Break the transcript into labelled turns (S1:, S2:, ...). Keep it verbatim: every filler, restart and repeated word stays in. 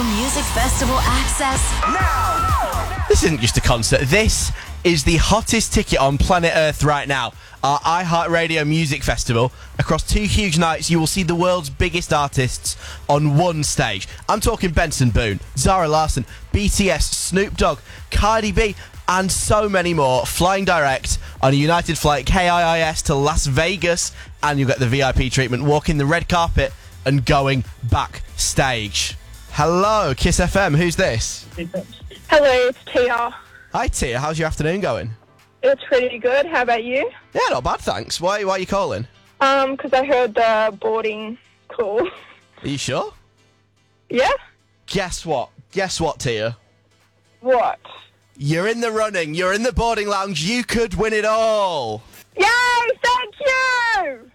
S1: Radio Music Festival access now.
S2: This isn't just a concert. This is the hottest ticket on planet Earth right now. Our iHeartRadio Music Festival. Across two huge nights, you will see the world's biggest artists on one stage. I'm talking Benson Boone, Zara Larsson, B T S, Snoop Dogg, Cardi B, and so many more, flying direct on a United flight K I I S to Las Vegas, and you'll get the V I P treatment, walking the red carpet and going backstage. Hello, Kiss F M, who's this?
S3: Hello, it's Tia.
S2: Hi Tia, how's your afternoon going?
S3: It's pretty good. How about you?
S2: Yeah, not bad, thanks. Why, why are you calling?
S3: Um, because I heard the boarding call.
S2: Are you sure?
S3: Yeah?
S2: Guess what? Guess what, Tia?
S3: What?
S2: You're in the running. You're in the boarding lounge. You could win it all.
S3: Yay! Thank you!